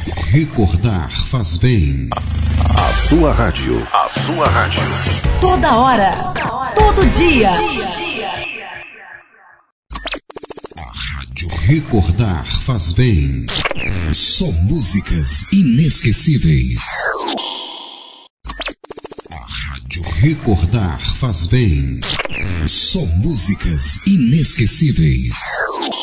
Recordar faz bem. A sua rádio. A sua rádio. Toda hora. Todo dia. A rádio Recordar faz bem. Só músicas inesquecíveis. A rádio Recordar faz bem. Só músicas inesquecíveis.